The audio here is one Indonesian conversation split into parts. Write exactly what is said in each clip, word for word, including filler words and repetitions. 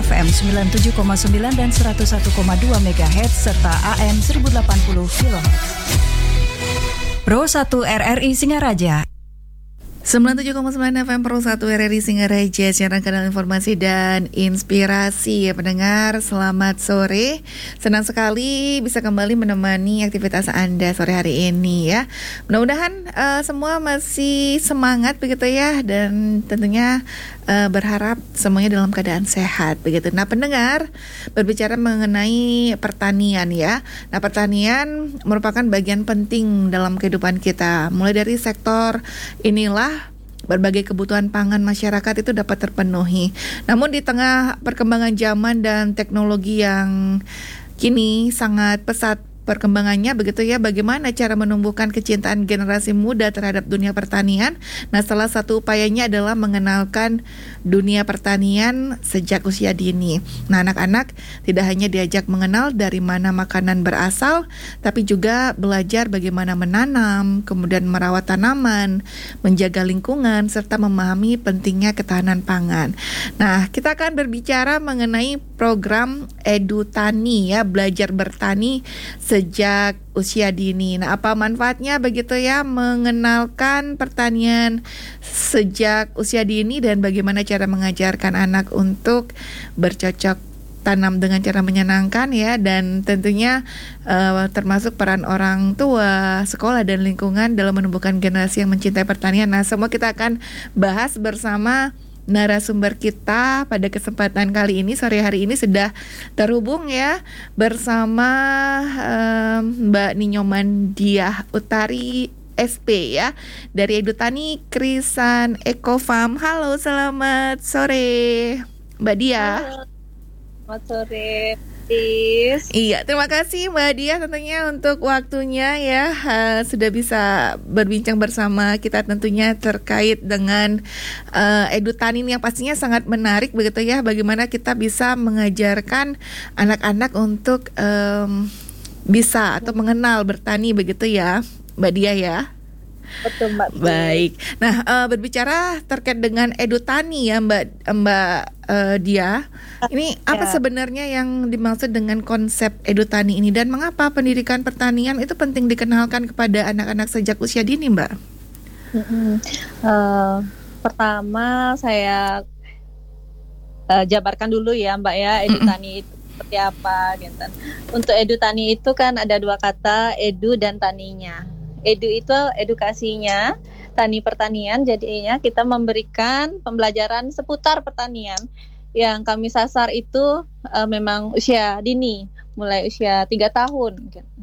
F M sembilan puluh tujuh koma sembilan dan seratus satu koma dua megahertz serta A M seribu delapan puluh kilohertz. Pro satu R R I Singaraja. sembilan puluh tujuh koma sembilan F M Pro satu R R I Singaraja, siaran kanal informasi dan inspirasi. Ya pendengar, selamat sore. Senang sekali bisa kembali menemani aktivitas Anda sore hari ini ya. Mudah-mudahan uh, semua masih semangat begitu ya, dan tentunya uh, berharap semuanya dalam keadaan sehat begitu. Nah pendengar, berbicara mengenai pertanian ya. Nah pertanian merupakan bagian penting dalam kehidupan kita. Mulai dari sektor inilah berbagai kebutuhan pangan masyarakat itu dapat terpenuhi. Namun di tengah perkembangan zaman dan teknologi yang kini sangat pesat perkembangannya begitu ya, bagaimana cara menumbuhkan kecintaan generasi muda terhadap dunia pertanian? Nah, salah satu upayanya adalah mengenalkan dunia pertanian sejak usia dini. Nah, anak-anak tidak hanya diajak mengenal dari mana makanan berasal, tapi juga belajar bagaimana menanam, kemudian merawat tanaman, menjaga lingkungan, serta memahami pentingnya ketahanan pangan. Nah, kita akan berbicara mengenai program EduTani ya, belajar bertani sejak usia dini. Nah, apa manfaatnya begitu ya mengenalkan pertanian sejak usia dini, dan bagaimana cara mengajarkan anak untuk bercocok tanam dengan cara menyenangkan ya, dan tentunya uh, termasuk peran orang tua, sekolah dan lingkungan dalam menumbuhkan generasi yang mencintai pertanian. Nah, semua kita akan bahas bersama narasumber kita pada kesempatan kali ini. Sore hari ini sudah terhubung ya bersama um, Mbak Ninyoman Diah Utari S P ya, dari EduTani Krisan Eco Farm. Halo, selamat sore Mbak Diah. Halo, selamat sore Tis. Iya, terima kasih Mbak Diah tentunya untuk waktunya ya, uh, sudah bisa berbincang bersama kita tentunya terkait dengan uh, EduTani yang pastinya sangat menarik begitu ya, bagaimana kita bisa mengajarkan anak-anak untuk um, bisa atau mengenal bertani begitu ya Mbak Diah ya. Betul Mbak. Baik. Nah, uh, berbicara terkait dengan EduTani ya Mbak Mbak uh, Diah, ini apa ya. sebenarnya yang dimaksud dengan konsep EduTani ini, dan mengapa pendidikan pertanian itu penting dikenalkan kepada anak-anak sejak usia dini, Mbak? Mm-hmm. Uh, pertama saya uh, jabarkan dulu ya Mbak ya, EduTani mm-hmm. itu seperti apa gitu. Untuk EduTani itu kan ada dua kata, edu dan taninya. Edu itu edukasinya, tani pertanian, jadinya kita memberikan pembelajaran seputar pertanian. Yang kami sasar itu uh, memang usia dini, mulai usia tiga tahun.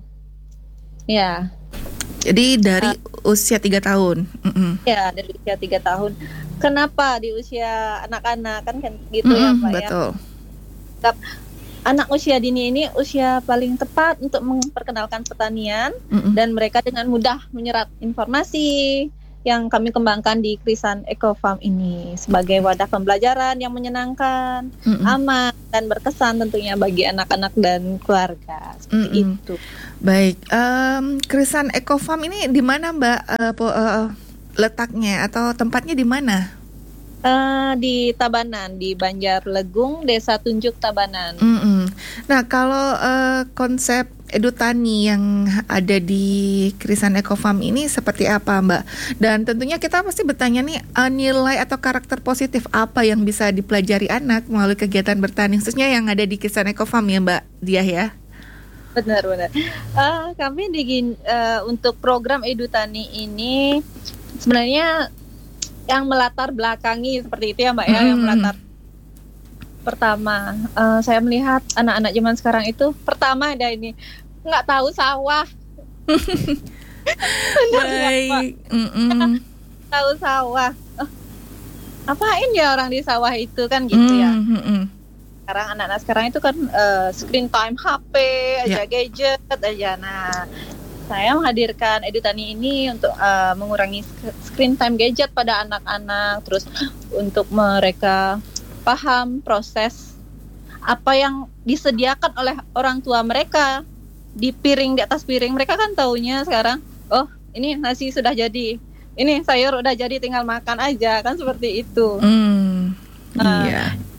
Ya. Jadi dari uh, usia tiga tahun. Mm-hmm. Ya, dari usia tiga tahun. Kenapa di usia anak-anak kan, kan gitu mm-hmm, ya Mbak betul. ya. Anak usia dini ini usia paling tepat untuk memperkenalkan pertanian, mm-hmm. dan mereka dengan mudah menyerap informasi yang kami kembangkan di Krisan Eco Farm ini sebagai wadah pembelajaran yang menyenangkan, mm-hmm. aman dan berkesan tentunya bagi anak-anak dan keluarga seperti mm-hmm. itu. Baik, um, Krisan Eco Farm ini di mana Mbak uh, po, uh, letaknya atau tempatnya di mana? Uh, di Tabanan, di Banjarlegung, Desa Tunjuk Tabanan. Mm-hmm. Nah, kalau uh, konsep EduTani yang ada di Krisan Eco Farm ini seperti apa, Mbak? Dan tentunya kita pasti bertanya nih, uh, nilai atau karakter positif apa yang bisa dipelajari anak melalui kegiatan bertani, khususnya yang ada di Krisan Eco Farm ya, Mbak Diah ya? Benar-benar. Uh, kami di uh, untuk program EduTani ini sebenarnya yang melatar belakangi seperti itu ya Mbak ya, hmm. yang melatar pertama uh, saya melihat anak-anak zaman sekarang itu pertama ada ini nggak tahu sawah. Baik. Tahu sawah, oh, apain ya orang di sawah itu kan gitu ya. Mm-hmm. Sekarang anak-anak sekarang itu kan uh, screen time H P aja, yeah. gadget aja. Nah, saya menghadirkan EduTani ini untuk uh, mengurangi screen time gadget pada anak-anak, terus untuk mereka paham proses apa yang disediakan oleh orang tua mereka di piring, di atas piring. Mereka kan taunya sekarang, oh ini nasi sudah jadi, ini sayur udah jadi tinggal makan aja, kan seperti itu. Mm, uh, iya.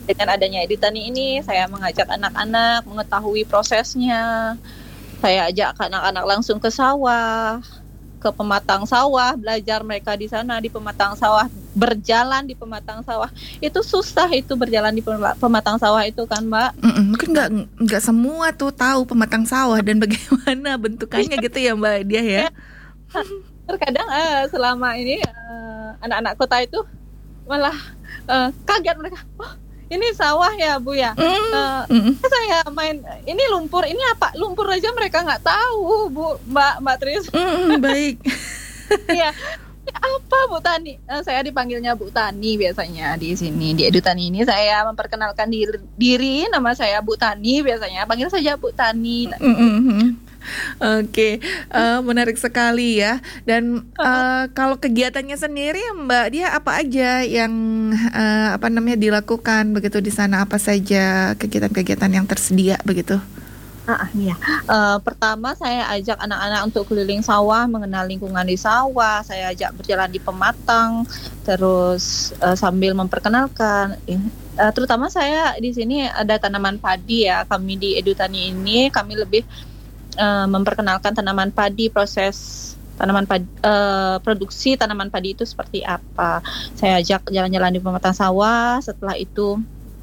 Dengan adanya edutani ini, saya mengajak anak-anak mengetahui prosesnya. Saya ajak anak-anak langsung ke sawah, ke pematang sawah, belajar mereka di sana di pematang sawah, berjalan di pematang sawah. Itu susah itu berjalan di pematang sawah itu kan, Mbak. Mm-mm. Mungkin nggak nggak semua tuh tahu pematang sawah dan bagaimana bentukannya gitu ya Mbak Dia ya. Terkadang uh, selama ini uh, anak-anak kota itu malah uh, kaget mereka. Oh, ini sawah ya Bu ya. Uh, mm. Saya main ini lumpur, ini apa? Lumpur aja mereka nggak tahu Bu, Mbak Mbak Tris. Mm, baik. Iya. Apa Bu Tani? Uh, saya dipanggilnya Bu Tani biasanya di sini di Edutani ini. Saya memperkenalkan diri, diri nama saya Bu Tani biasanya. Panggil saja Bu Tani. Mm-hmm. Oke, okay. uh, menarik sekali ya. Dan uh, kalau kegiatannya sendiri Mbak Dia apa aja yang uh, apa namanya dilakukan begitu di sana? Apa saja kegiatan-kegiatan yang tersedia begitu? Ah, iya. Uh, pertama saya ajak anak-anak untuk keliling sawah, mengenal lingkungan di sawah. Saya ajak berjalan di pematang, terus uh, sambil memperkenalkan. Uh, terutama saya di sini ada tanaman padi ya. Kami di Edutani ini kami lebih uh, memperkenalkan tanaman padi, proses tanaman padi, uh, produksi tanaman padi itu seperti apa. Saya ajak jalan-jalan di pematang sawah. Setelah itu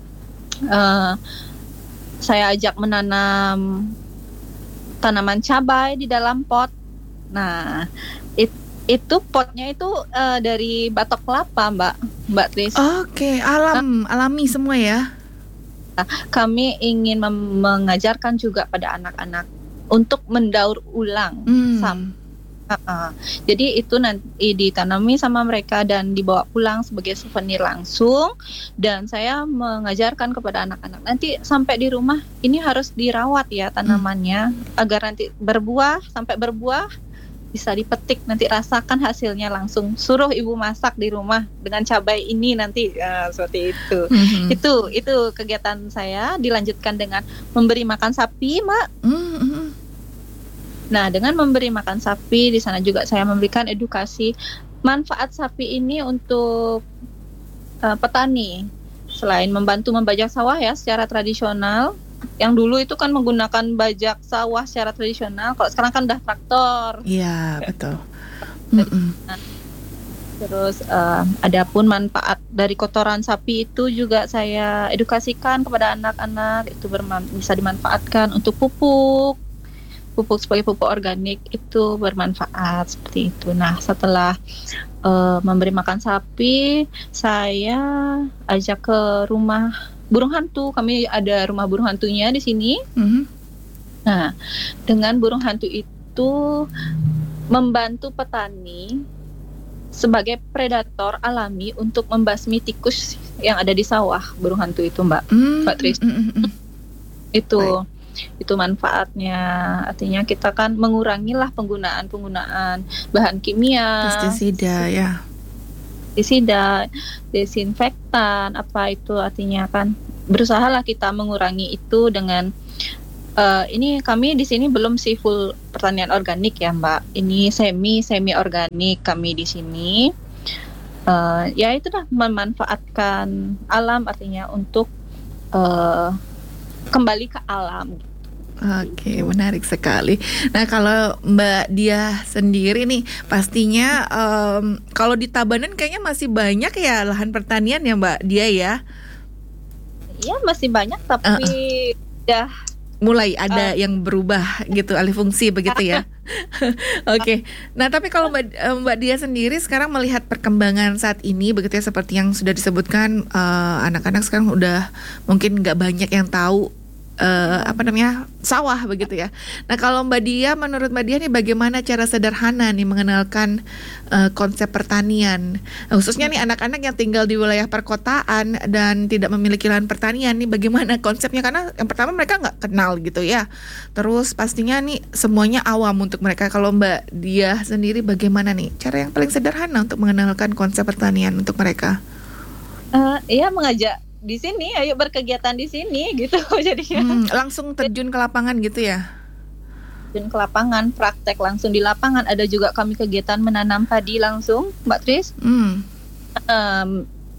Uh, saya ajak menanam tanaman cabai di dalam pot. Nah, it, itu potnya itu uh, dari batok kelapa, Mbak, Mbak Tris. Oke, okay. alam, uh, alami semua ya. Kami ingin mem- mengajarkan juga pada anak-anak untuk mendaur ulang. Hmm. Sam- Uh-uh. Jadi itu nanti ditanami sama mereka dan dibawa pulang sebagai souvenir langsung. Dan saya mengajarkan kepada anak-anak nanti sampai di rumah ini harus dirawat ya tanamannya hmm. agar nanti berbuah, sampai berbuah bisa dipetik, nanti rasakan hasilnya langsung. Suruh ibu masak di rumah dengan cabai ini nanti uh, seperti itu. Hmm. Itu itu kegiatan saya. Dilanjutkan dengan memberi makan sapi, Mbak. Hmm. Nah, dengan memberi makan sapi, di sana juga saya memberikan edukasi manfaat sapi ini untuk uh, petani. Selain membantu membajak sawah ya secara tradisional, yang dulu itu kan menggunakan bajak sawah secara tradisional, kalau sekarang kan udah traktor. Iya, betul. Terus uh, adapun manfaat dari kotoran sapi itu juga saya edukasikan kepada anak-anak, itu berman- bisa dimanfaatkan untuk pupuk. Pupuk sebagai pupuk organik itu bermanfaat seperti itu. Nah, setelah uh, memberi makan sapi, saya ajak ke rumah burung hantu. Kami ada rumah burung hantunya di sini. Mm-hmm. Nah, dengan burung hantu itu membantu petani sebagai predator alami untuk membasmi tikus yang ada di sawah. Burung hantu itu, Mbak, mm-hmm. Mbak Tris. Mm-hmm. Itu. Baik. Itu manfaatnya, artinya kita kan mengurangilah penggunaan-penggunaan bahan kimia, pestisida ya, pestisida, desinfektan, apa itu artinya kan berusahalah kita mengurangi itu dengan uh, ini kami di sini belum sih full pertanian organik ya Mbak, ini semi semi organik kami di sini, uh, ya itu dah memanfaatkan alam artinya untuk uh, kembali ke alam. Oke, menarik sekali. Nah, kalau Mbak Dia sendiri nih, pastinya um, kalau di Tabanan kayaknya masih banyak ya lahan pertanian ya Mbak Dia ya? Iya, masih banyak, tapi uh, udah mulai ada uh, yang berubah gitu, alih fungsi begitu ya. Oke. Okay. Nah, tapi kalau Mbak, Mbak Dia sendiri sekarang melihat perkembangan saat ini begitu ya, seperti yang sudah disebutkan, uh, anak-anak sekarang udah mungkin nggak banyak yang tahu Uh, apa namanya sawah begitu ya. Nah, kalau Mbak Dia, menurut Mbak Dia nih bagaimana cara sederhana nih mengenalkan uh, konsep pertanian, nah, khususnya nih anak-anak yang tinggal di wilayah perkotaan dan tidak memiliki lahan pertanian nih, bagaimana konsepnya, karena yang pertama mereka nggak kenal gitu ya. Terus pastinya nih semuanya awam untuk mereka. Kalau Mbak Dia sendiri bagaimana nih cara yang paling sederhana untuk mengenalkan konsep pertanian untuk mereka? Uh, iya mengajak di sini, ayo berkegiatan di sini gitu jadinya. Hmm, langsung terjun ke lapangan gitu ya? Terjun ke lapangan, praktek langsung di lapangan. Ada juga kami kegiatan menanam padi langsung, Mbak Tris. Hmm. Um,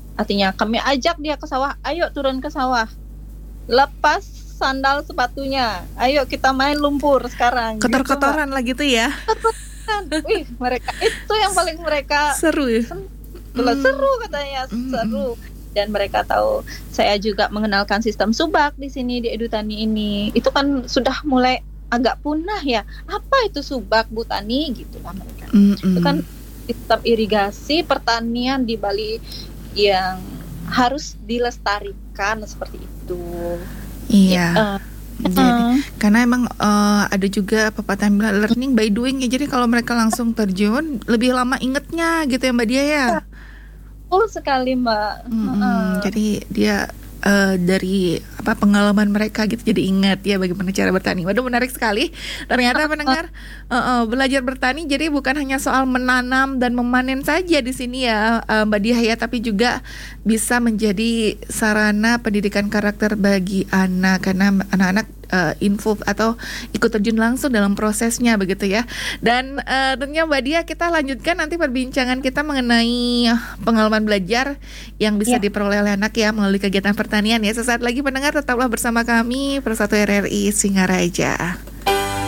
Artinya kami ajak dia ke sawah, ayo turun ke sawah, lepas sandal sepatunya, ayo kita main lumpur sekarang. Kotor-kotoran lah gitu ya. Gitu, wih, mereka itu yang paling mereka seru ya. Seru, seru katanya, Mm. seru. Dan mereka tahu saya juga mengenalkan sistem subak di sini di Edutani ini. Itu kan sudah mulai agak punah ya. Apa itu subak, Bu Tani? Gitu lah mereka. Mm-mm. Itu kan sistem irigasi pertanian di Bali yang harus dilestarikan seperti itu. Iya. Uh, Jadi, uh, karena emang uh, ada juga pepatah yang bilang learning by doing ya. Jadi kalau mereka langsung terjun lebih lama ingetnya gitu ya Mbak Dia ya. Betul sekali Mbak. Mm-mm. Uh, Jadi dia uh, dari apa pengalaman mereka gitu jadi ingat ya bagaimana cara bertani. Waduh menarik sekali. Ternyata pendengar uh, uh, belajar bertani jadi bukan hanya soal menanam dan memanen saja di sini ya uh, Mbak Diah ya, tapi juga bisa menjadi sarana pendidikan karakter bagi anak karena anak-anak uh, info atau ikut terjun langsung dalam prosesnya begitu ya. Dan uh, tentunya Mbak Dia kita lanjutkan nanti perbincangan kita mengenai pengalaman belajar yang bisa Ya. diperoleh oleh anak ya melalui kegiatan pertanian ya. Sesaat lagi pendengar tetaplah bersama kami Pro satu R R I Singaraja.